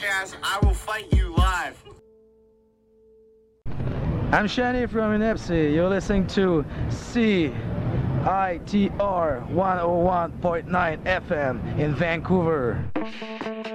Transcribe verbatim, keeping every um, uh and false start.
Ass, I will fight you live. I'm Shani from Inepsi. You're listening to C I T R one oh one point nine F M in Vancouver.